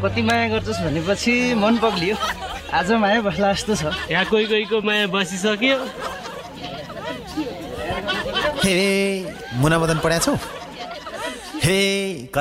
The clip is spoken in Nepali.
कति माया गर्छस् भनेपछि मन पग्लियो आज माया बस्ला जस्तो छ यहाँ कोहीको माया बसिसक्यो हे मुना मदन पढाएको छौ हे